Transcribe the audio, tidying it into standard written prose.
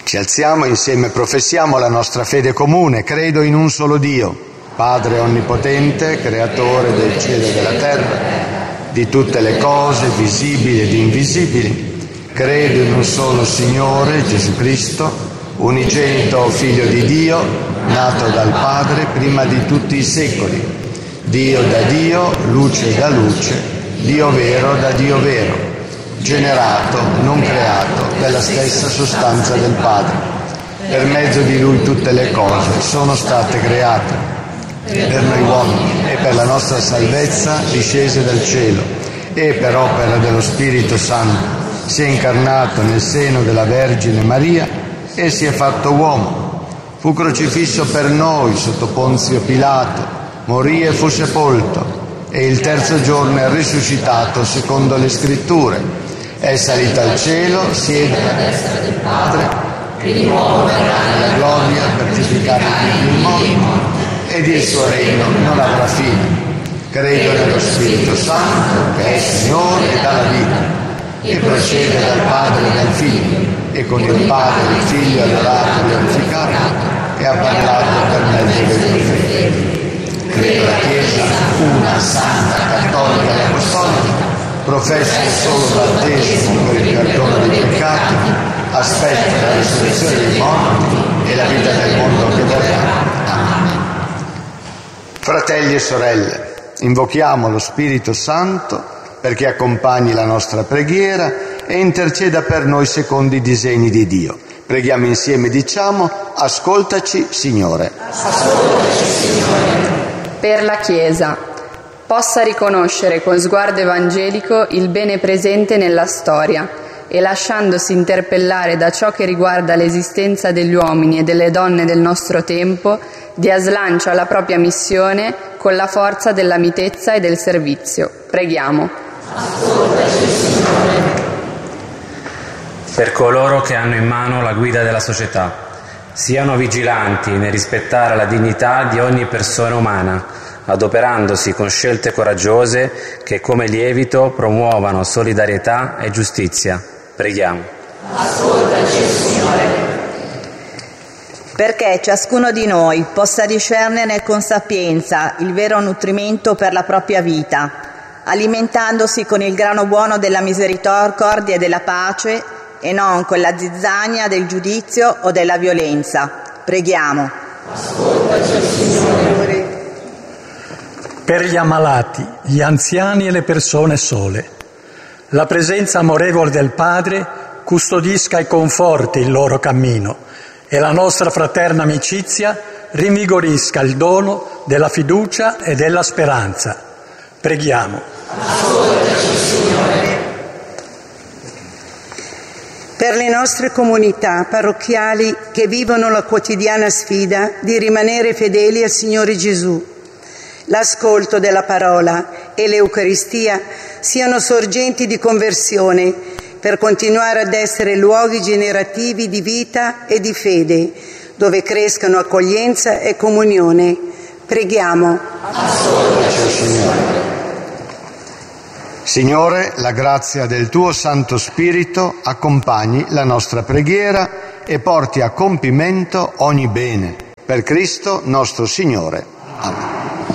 Ci alziamo e insieme professiamo la nostra fede comune. Credo in un solo Dio, Padre onnipotente, creatore del cielo e della terra, di tutte le cose visibili ed invisibili. Credo in un solo Signore, Gesù Cristo, unigenito Figlio di Dio, nato dal Padre prima di tutti i secoli, Dio da Dio, luce da luce, Dio vero da Dio vero, generato, non creato, della stessa sostanza del Padre. Per mezzo di Lui tutte le cose sono state create, per noi uomini e per la nostra salvezza discese dal cielo, e per opera dello Spirito Santo si è incarnato nel seno della Vergine Maria e si è fatto uomo. Fu crocifisso per noi sotto Ponzio Pilato, morì e fu sepolto, e il terzo giorno è risuscitato secondo le Scritture. È salito al cielo, siede alla destra del Padre, e di nuovo verrà nella gloria per giudicare i morti, ed il suo regno non avrà fine. Credo nello Spirito Santo, che è Signore e dà la vita, e procede dal Padre e dal Figlio, e con il Padre e il Figlio adorato e glorificato, e ha parlato per mezzo dei profeti. Credo la Chiesa, una, santa, cattolica e apostolica, professa il solo battesimo per il perdono dei peccati, aspetta la risurrezione dei morti e la vita del mondo che verrà. Amen. Fratelli e sorelle, invochiamo lo Spirito Santo perché accompagni la nostra preghiera e interceda per noi secondo i disegni di Dio. Preghiamo insieme, diciamo: ascoltaci, Signore. Ascoltaci, Signore. Per la Chiesa possa riconoscere con sguardo evangelico il bene presente nella storia e, lasciandosi interpellare da ciò che riguarda l'esistenza degli uomini e delle donne del nostro tempo, dia slancio alla propria missione con la forza della mitezza e del servizio. Preghiamo. Ascoltaci, Signore. Per coloro che hanno in mano la guida della società, siano vigilanti nel rispettare la dignità di ogni persona umana, adoperandosi con scelte coraggiose che come lievito promuovano solidarietà e giustizia. Preghiamo. Ascoltaci, Signore. Perché ciascuno di noi possa discernere con sapienza il vero nutrimento per la propria vita, alimentandosi con il grano buono della misericordia e della pace e non con la zizzania del giudizio o della violenza. Preghiamo. Ascoltaci, Signore. Per gli ammalati, gli anziani e le persone sole, la presenza amorevole del Padre custodisca e conforti il loro cammino e la nostra fraterna amicizia rinvigorisca il dono della fiducia e della speranza. Preghiamo. Ascoltaci, Signore. Per le nostre comunità parrocchiali che vivono la quotidiana sfida di rimanere fedeli al Signore Gesù, l'ascolto della parola e l'Eucaristia siano sorgenti di conversione per continuare ad essere luoghi generativi di vita e di fede, dove crescano accoglienza e comunione. Preghiamo. Ascoltaci, Signore. Signore, la grazia del tuo Santo Spirito accompagni la nostra preghiera e porti a compimento ogni bene. Per Cristo nostro Signore. Amen.